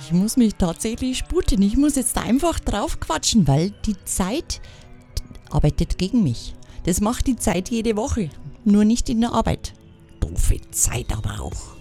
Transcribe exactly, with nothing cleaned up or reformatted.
Ich muss mich tatsächlich sputen. Ich muss jetzt einfach drauf quatschen, weil die Zeit arbeitet gegen mich. Das macht die Zeit jede Woche, nur nicht in der Arbeit. Doofe Zeit aber auch.